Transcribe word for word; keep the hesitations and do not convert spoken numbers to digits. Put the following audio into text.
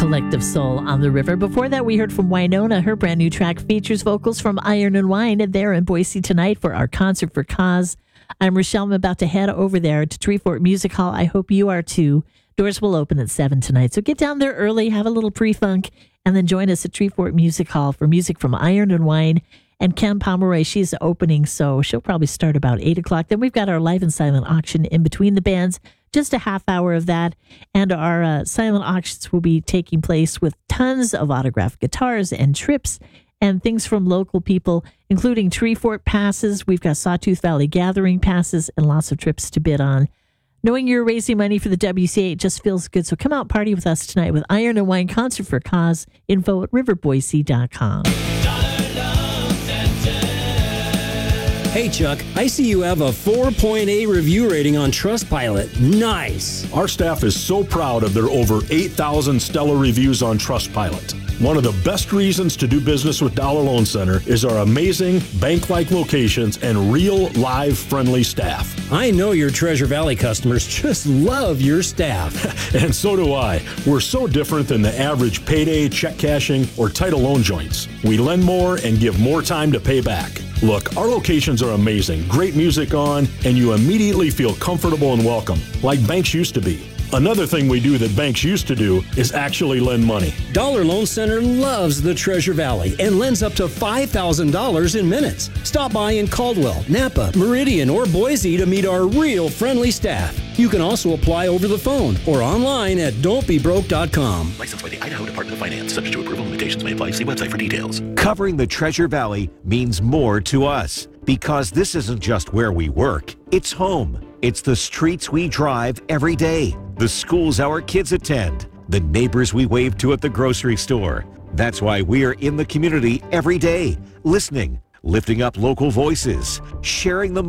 Collective Soul on the River. Before that, we heard from Winona. Her brand new track features vocals from Iron and Wine. They're in Boise tonight for our Concert for Cause. I'm Rochelle. I'm about to head over there to Treefort Music Hall. I hope you are too. Doors will open at seven tonight. So get down there early, have a little pre-funk, and then join us at Treefort Music Hall for music from Iron and Wine. And Kim Pomeroy, she's opening, so she'll probably start about eight o'clock. Then we've got our live and silent auction in between the bands, just a half hour of that. And our uh, silent auctions will be taking place with tons of autographed guitars and trips and things from local people, including Treefort passes. We've got Sawtooth Valley Gathering passes and lots of trips to bid on. Knowing you're raising money for the W C A, it just feels good. So come out, party with us tonight with Iron and Wine Concert for Cause. Info at river boise dot com. Hey, Chuck, I see you have a four point eight review rating on Trustpilot. Nice. Our staff is so proud of their over eight thousand stellar reviews on Trustpilot. One of the best reasons to do business with Dollar Loan Center is our amazing bank-like locations and real, live, friendly staff. I know your Treasure Valley customers just love your staff. And so do I. We're so different than the average payday, check cashing, or title loan joints. We lend more and give more time to pay back. Look, our locations are amazing, great music on, and you immediately feel comfortable and welcome, like banks used to be. Another thing we do that banks used to do is actually lend money. Dollar Loan Center loves the Treasure Valley and lends up to five thousand dollars in minutes. Stop by in Caldwell, Napa, Meridian, or Boise to meet our real friendly staff. You can also apply over the phone or online at don't be broke dot com. Licensed by the Idaho Department of Finance. Subject to approval. Limitations may apply. See website for details. Covering the Treasure Valley means more to us because this isn't just where we work. It's home. It's the streets we drive every day, the schools our kids attend, the neighbors we wave to at the grocery store. That's why we're in the community every day, listening, lifting up local voices, sharing the